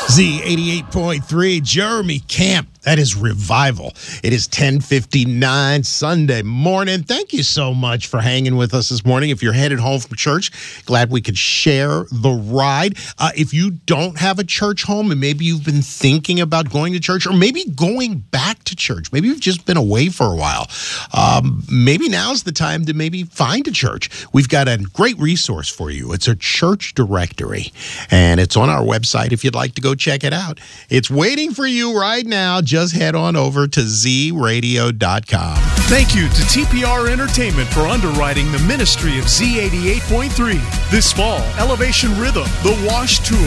Z88.3, Jeremy Camp. That is Revival. It is 10:59 Sunday morning. Thank you so much for hanging with us this morning. If you're headed home from church, glad we could share the ride. If you don't have a church home and maybe you've been thinking about going to church or maybe going back to church, maybe you've just been away for a while, maybe now's the time to maybe find a church. We've got a great resource for you. It's a church directory, and it's on our website if you'd like to go check it out. It's waiting for you right now. Just head on over to zradio.com. Thank you to TPR Entertainment for underwriting the ministry of Z88.3. This fall, Elevation Rhythm, The Wash Tour.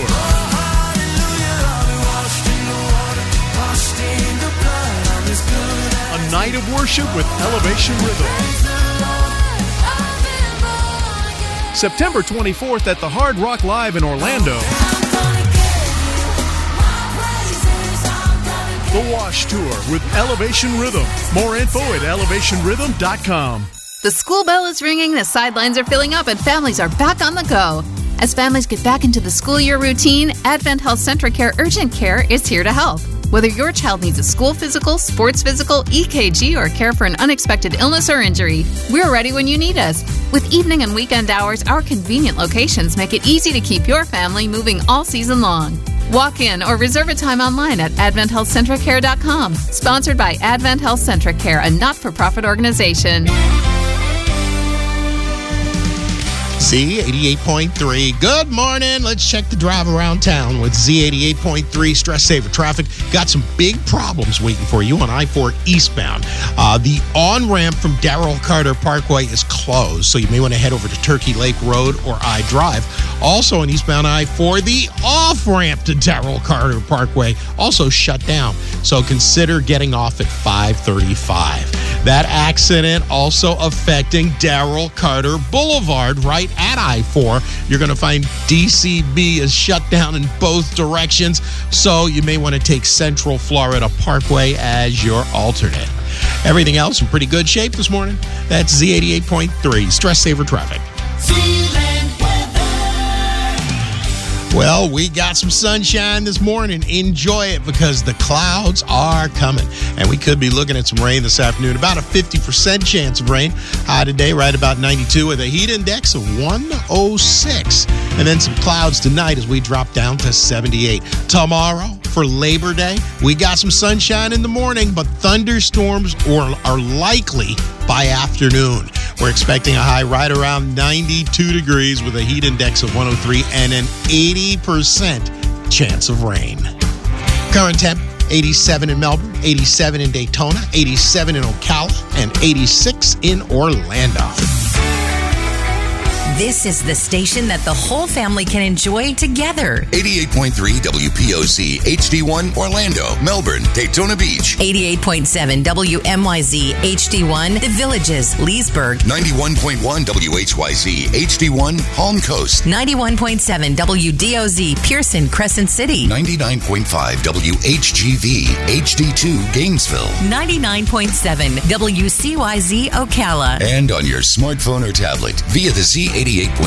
A night of worship with Elevation Rhythm. September 24th at the Hard Rock Live in Orlando. The Wash Tour with Elevation Rhythm. More info at elevationrhythm.com. The school bell is ringing, the sidelines are filling up, and families are back on the go. As families get back into the school year routine, Advent Health Centracare Urgent Care is here to help. Whether your child needs a school physical, sports physical, EKG, or care for an unexpected illness or injury, we're ready when you need us. With evening and weekend hours, our convenient locations make it easy to keep your family moving all season long. Walk in or reserve a time online at AdventHealthCentricare.com. Sponsored by Advent Health Centricare, a not-for-profit organization. Z88.3. Good morning. Let's check the drive around town with Z88.3 Stress Saver Traffic. Got some big problems waiting for you on I-4 eastbound. The on-ramp from Darrell Carter Parkway is closed, so you may want to head over to Turkey Lake Road or I-Drive. Also on eastbound I-4, the off-ramp to Darrell Carter Parkway also shut down, so consider getting off at 535. That accident also affecting Darrell Carter Boulevard right at I-4. You're going to find DCB is shut down in both directions, so you may want to take Central Florida Parkway as your alternate. Everything else in pretty good shape this morning. That's Z88.3 Stress Saver Traffic. Well, we got some sunshine this morning. Enjoy it because the clouds are coming. And we could be looking at some rain this afternoon. About a 50% chance of rain. High today, right about 92 with a heat index of 106. And then some clouds tonight as we drop down to 78. Tomorrow, for Labor Day, we got some sunshine in the morning, but thunderstorms are likely by afternoon. We're expecting a high right around 92 degrees with a heat index of 103 and an 80% chance of rain. Current temp, 87 in Melbourne, 87 in Daytona, 87 in Ocala, and 86 in Orlando. This is the station that the whole family can enjoy together. 88.3 WPOC, HD1, Orlando, Melbourne, Daytona Beach. 88.7 WMYZ, HD1, The Villages, Leesburg. 91.1 WHYZ, HD1, Palm Coast. 91.7 WDOZ, Pearson, Crescent City. 99.5 WHGV, HD2, Gainesville. 99.7 WCYZ, Ocala. And on your smartphone or tablet via the Z88.3